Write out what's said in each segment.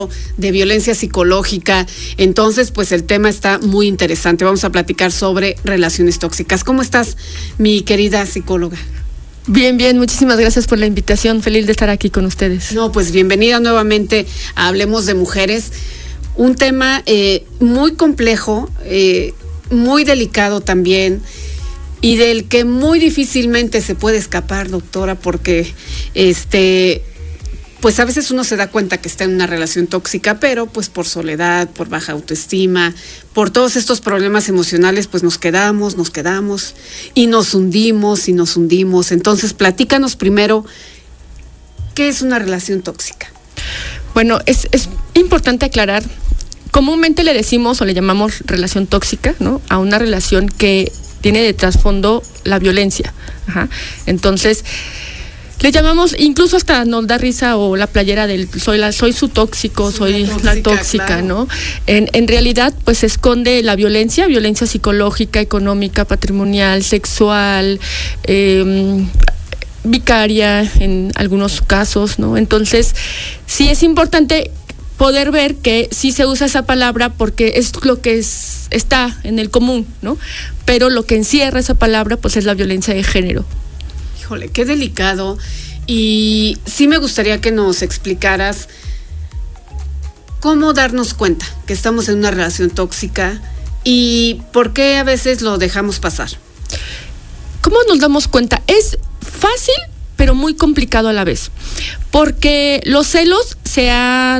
de violencia psicológica. Entonces, pues el tema está muy interesante. Vamos a platicar sobre relaciones tóxicas. ¿Cómo estás, mi querida psicóloga? Bien, muchísimas gracias por la invitación. Feliz de estar aquí con ustedes. No, pues bienvenida nuevamente a Hablemos de Mujeres. Un tema muy complejo, muy delicado también, y del que muy difícilmente se puede escapar, doctora, porque pues a veces uno se da cuenta que está en una relación tóxica, pero pues por soledad, por baja autoestima, por todos estos problemas emocionales, pues nos quedamos y nos hundimos. Entonces, platícanos primero, ¿qué es una relación tóxica? Bueno, es importante aclarar, comúnmente le decimos o le llamamos relación tóxica, ¿no?, a una relación que tiene de trasfondo la violencia. Ajá. Entonces, le llamamos, incluso hasta nos da risa, o la playera del soy su tóxico, soy la tóxica, claro, ¿no? En realidad, pues esconde la violencia psicológica, económica, patrimonial, sexual, vicaria en algunos casos, ¿no? Entonces, sí es importante poder ver que sí se usa esa palabra porque es lo que está en el común, ¿no? Pero lo que encierra esa palabra, pues es la violencia de género. Híjole, qué delicado. Y sí me gustaría que nos explicaras cómo darnos cuenta que estamos en una relación tóxica y por qué a veces lo dejamos pasar. ¿Cómo nos damos cuenta? Es fácil, pero muy complicado a la vez, porque los celos se ha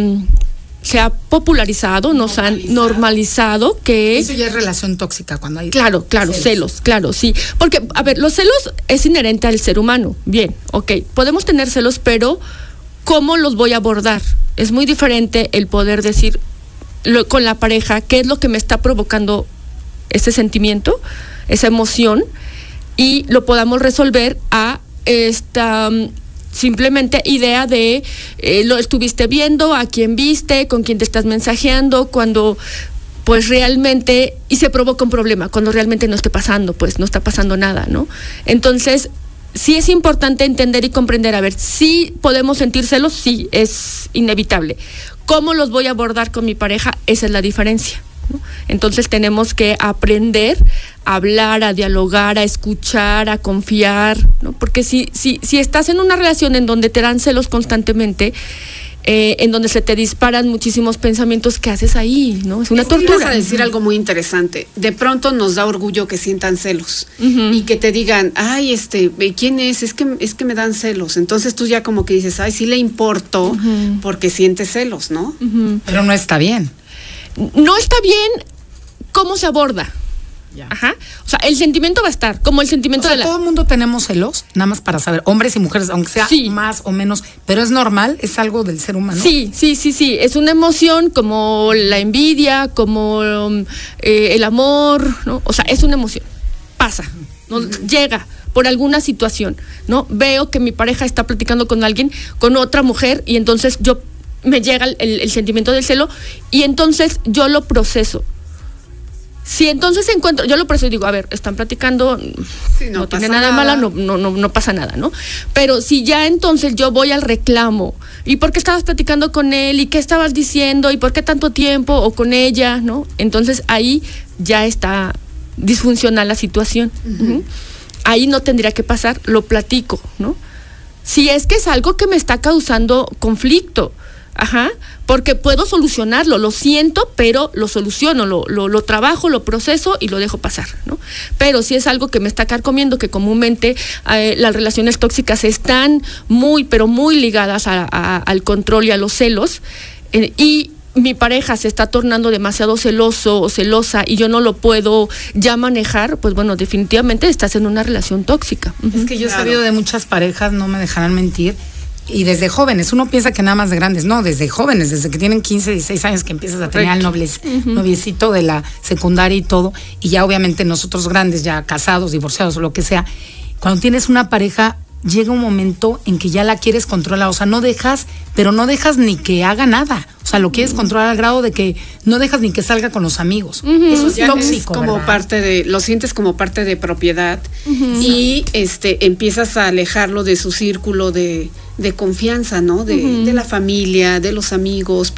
popularizado, nos han normalizado que... Eso ya es relación tóxica cuando hay... Claro, celos, claro, sí. Porque, a ver, los celos es inherente al ser humano. Bien, ok, podemos tener celos, pero ¿cómo los voy a abordar? Es muy diferente el poder decir con la pareja qué es lo que me está provocando ese sentimiento, esa emoción, y lo podamos resolver a esta... simplemente idea de lo estuviste viendo, a quién viste, con quién te estás mensajeando, cuando pues realmente, y se provoca un problema, cuando realmente no esté pasando, pues no está pasando nada, ¿no? Entonces, sí es importante entender y comprender, a ver, sí podemos sentir celos, sí, es inevitable. ¿Cómo los voy a abordar con mi pareja? Esa es la diferencia, ¿no? Entonces tenemos que aprender a hablar, a dialogar, a escuchar, a confiar, ¿no? Porque si estás en una relación en donde te dan celos constantemente, en donde se te disparan muchísimos pensamientos, ¿qué haces ahí? ¿No? Es una tortura. Vas a decir algo muy interesante. De pronto nos da orgullo que sientan celos, y que te digan, ay, ¿quién es? Es que me dan celos. Entonces tú ya como que dices, ay, sí le importo, porque siente celos, ¿no? Pero no está bien. No está bien cómo se aborda. Ya. Ajá. O sea, el sentimiento va a estar, como el sentimiento todo el mundo tenemos celos, nada más para saber, hombres y mujeres, aunque sea más o menos, pero es normal, es algo del ser humano. Sí, es una emoción como la envidia, como el amor, ¿no? O sea, es una emoción, pasa, ¿no? Llega por alguna situación, ¿no? Veo que mi pareja está platicando con alguien, con otra mujer, y entonces me llega el sentimiento del celo, y entonces yo lo proceso. Si entonces yo lo proceso y digo, a ver, están platicando, no tiene nada de mala, no pasa nada, ¿no? Pero si ya entonces yo voy al reclamo, ¿y por qué estabas platicando con él? ¿Y qué estabas diciendo? ¿Y por qué tanto tiempo? O con ella, ¿no? Entonces ahí ya está disfuncional la situación. Ahí no tendría que pasar, lo platico, ¿no? Si es que es algo que me está causando conflicto, porque puedo solucionarlo, lo siento, pero lo soluciono, lo trabajo, lo proceso y lo dejo pasar, ¿no? Pero si es algo que me está carcomiendo, que comúnmente las relaciones tóxicas están pero muy ligadas al control y a los celos, y mi pareja se está tornando demasiado celoso o celosa y yo no lo puedo ya manejar, pues bueno, definitivamente estás en una relación tóxica. Es que yo he sabido de muchas parejas, no me dejarán mentir, y desde jóvenes, uno piensa que nada más de grandes, no, desde jóvenes, desde que tienen 15, 16 años que empiezas a tener al noviecito de la secundaria y todo, y ya obviamente nosotros grandes, ya casados, divorciados o lo que sea, cuando tienes una pareja, llega un momento en que ya la quieres controlar, o sea, no dejas ni que haga nada, o sea, lo quieres controlar al grado de que no dejas ni que salga con los amigos. Eso es tóxico, es como ¿verdad? lo sientes como parte de propiedad, y empiezas a alejarlo de su círculo de confianza, ¿no? De la familia, de los amigos,